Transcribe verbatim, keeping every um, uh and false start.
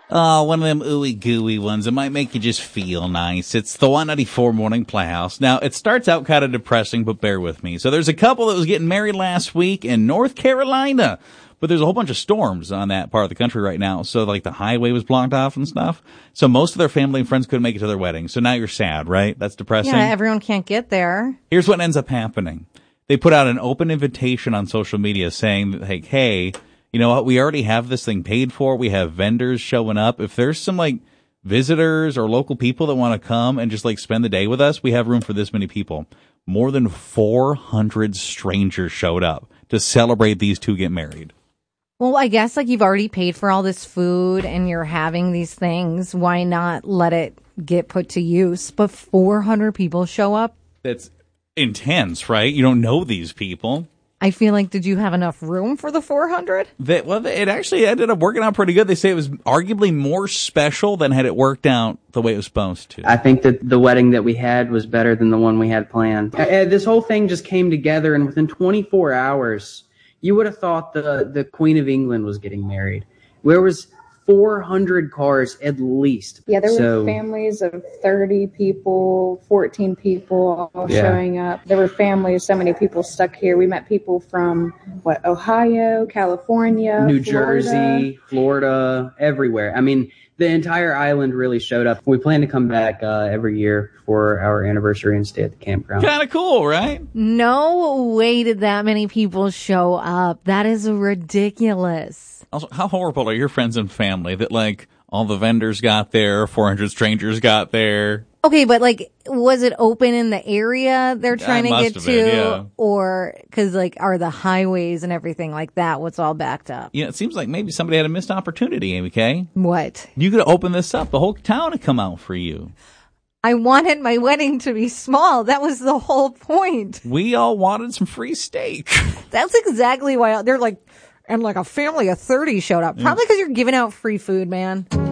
Oh, one of them ooey gooey ones. It might make you just feel nice. It's the one ninety-four Morning Playhouse. Now, it starts out kind of depressing, but bear with me. So there's a couple that was getting married last week in North Carolina, but there's a whole bunch of storms on that part of the country right now. So like the highway was blocked off and stuff. So most of their family and friends couldn't make it to their wedding. So now you're sad, right? That's depressing. Yeah, everyone can't get there. Here's what ends up happening. They put out an open invitation on social media saying, like, hey, you know what? We already have this thing paid for. We have vendors showing up. If there's some like visitors or local people that want to come and just like spend the day with us, we have room for this many people. More than four hundred strangers showed up to celebrate these two get married. Well, I guess like you've already paid for all this food and you're having these things. Why not let it get put to use? But four hundred people show up? That's intense, right? You don't know these people. I feel like, did you have enough room for the four hundred? That, well, it actually ended up working out pretty good. They say it was arguably more special than had it worked out the way it was supposed to. I think that the wedding that we had was better than the one we had planned. Uh, this whole thing just came together, and within twenty-four hours, you would have thought the, the Queen of England was getting married. There was four hundred cars at least. Yeah, there so, were families of thirty people, fourteen people all yeah. showing up. There were families, so many people stuck here. We met people from, what, Ohio, California, New Florida. Jersey, Florida, everywhere. I mean, the entire island really showed up. We plan to come back uh, every year for our anniversary and stay at the campground. Kind of cool, right? No way did that many people show up. That is ridiculous. Also, how horrible are your friends and family that, like, all the vendors got there, four hundred strangers got there? Okay, but, like, was it open in the area they're trying to get to? Been, yeah. Or, because, like, are the highways and everything like that what's all backed up? Yeah, it seems like maybe somebody had a missed opportunity, Amy Kay. What? You could open this up. The whole town would come out for you. I wanted my wedding to be small. That was the whole point. We all wanted some free steak. That's exactly why they're like, and like a family of thirty showed up. Probably because you're giving out free food, man.